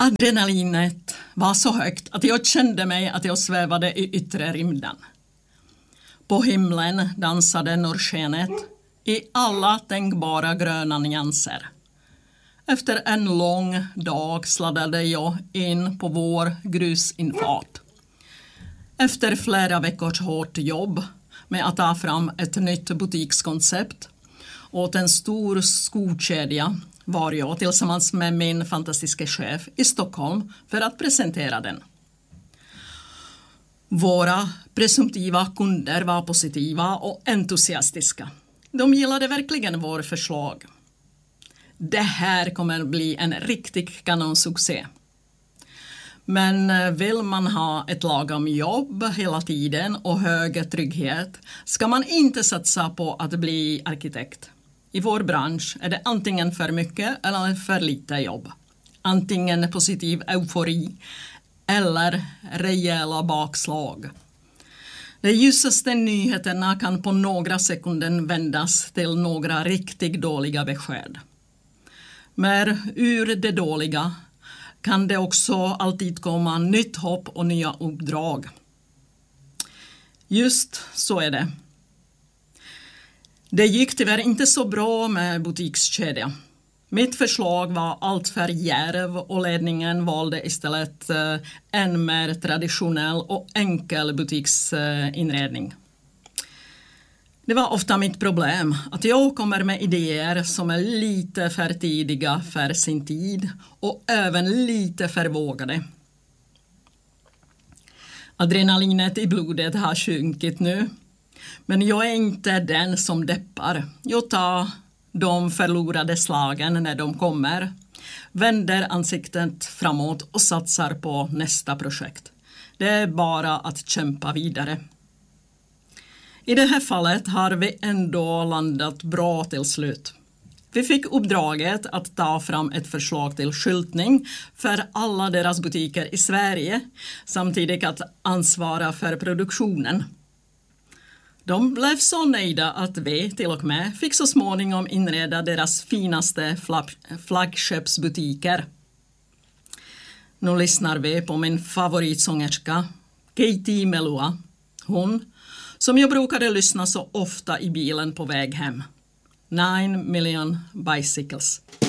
Adrenalinet var så högt att jag kände mig att jag svävade i yttre rymden. På himlen dansade norrskenet i alla tänkbara gröna nyanser. Efter en lång dag sladdade jag in på vår grusinfart. Efter flera veckors hårt jobb med att ta fram ett nytt butikskoncept åt en stor skokedja var jag tillsammans med min fantastiska chef i Stockholm för att presentera den. Våra presumtiva kunder var positiva och entusiastiska. De gillade verkligen vårt förslag. Det här kommer att bli en riktig kanonsuccé. Men vill man ha ett lagom jobb hela tiden och hög trygghet ska man inte satsa på att bli arkitekt. I vår bransch är det antingen för mycket eller för lite jobb. Antingen positiv eufori eller rejäla bakslag. De ljusaste nyheterna kan på några sekunder vändas till några riktigt dåliga besked. Men ur det dåliga kan det också alltid komma nytt hopp och nya uppdrag. Just så är det. Det gick tyvärr inte så bra med butikskedja. Mitt förslag var allt för djärv och ledningen valde istället en mer traditionell och enkel butiksinredning. Det var ofta mitt problem att jag kommer med idéer som är lite för tidiga för sin tid och även lite för vågade. Adrenalinet i blodet har sjunkit nu, men jag är inte den som deppar. Jag tar de förlorade slagen när de kommer, vänder ansiktet framåt och satsar på nästa projekt. Det är bara att kämpa vidare. I det här fallet har vi ändå landat bra till slut. Vi fick uppdraget att ta fram ett förslag till skyltning för alla deras butiker i Sverige, samtidigt att ansvara för produktionen. De blev så nöjda att vi till och med fick så småningom inreda deras finaste flaggskeppsbutiker. Nu lyssnar vi på min favoritsångerska, Katie Melua. Hon som jag brukade lyssna så ofta i bilen på väg hem. 9 million bicycles.